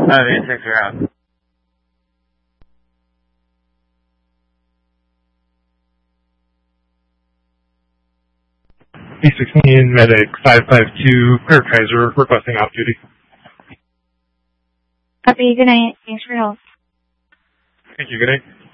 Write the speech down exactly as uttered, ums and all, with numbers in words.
Uh, the six are out. B sixteen, medic five five two, Clear Kaiser, requesting off-duty. Copy, good night. Thanks for your help. Thank you, good night.